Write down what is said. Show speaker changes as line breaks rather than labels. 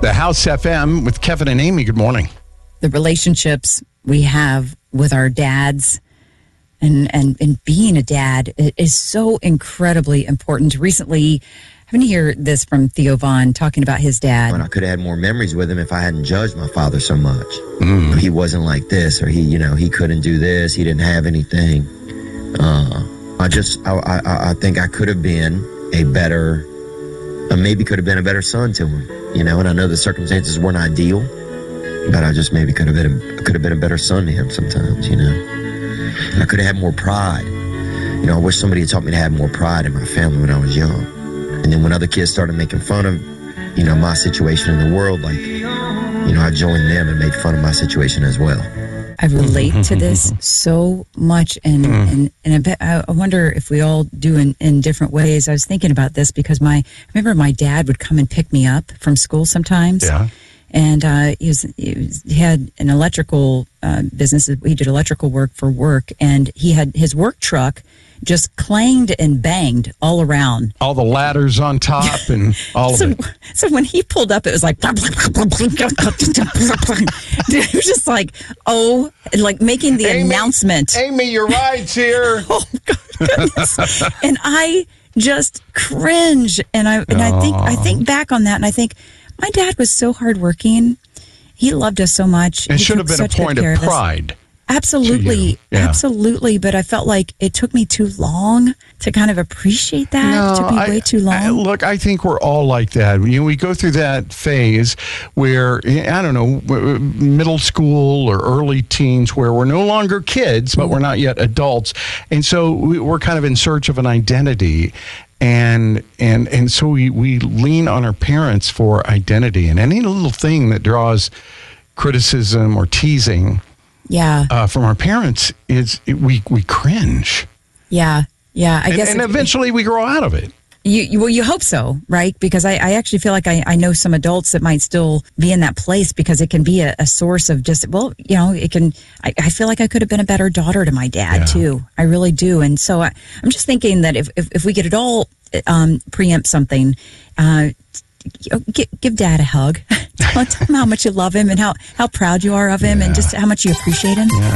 The House FM with Kevin and Amy. Good morning.
The relationships we have with our dads and being a dad is so incredibly important. Recently, having to hear this from Theo Vaughn talking about his dad.
And I could have had more memories with him if I hadn't judged my father so much. He wasn't like this, or he couldn't do this. He didn't have anything. I think I could have been maybe could have been a better son to him, and I know the circumstances weren't ideal, but I just maybe could have been a better son to him sometimes, I could have had more pride. I wish somebody had taught me to have more pride in my family when I was young. And then when other kids started making fun of, my situation in the world, I joined them and made fun of my situation as well.
I relate to this so much, and I wonder if we all do in different ways. I was thinking about this because I remember my dad would come and pick me up from school sometimes.
Yeah.
And he had an electrical business. He did electrical work for work, and he had his work truck just clanged and banged all around.
All the ladders on top and all of it.
So when he pulled up, it was like, it was just like, making the announcement.
Amy, your ride's here.
Oh, goodness. And I just cringe. And I think back on that, and I think my dad was so hardworking. He loved us so much.
It should have been a point of pride.
Absolutely.
Yeah.
Absolutely. But I felt like it took me too long to kind of appreciate that. It took me way too long.
Look, I think we're all like that. We go through that phase where, I don't know, middle school or early teens where we're no longer kids, but we're not yet adults. And so we're kind of in search of an identity. And so we lean on our parents for identity. And any little thing that draws criticism or teasing from our parents we cringe.
Yeah. I guess.
And eventually we grow out of it.
You hope so, right? Because I actually feel like I know some adults that might still be in that place because it can be a source of just, it can, I feel like I could have been a better daughter to my dad too. I really do. And so I'm just thinking that if we could at all preempt something, give Dad a hug. Tell him how much you love him and how proud you are of him and just how much you appreciate him.
Yeah.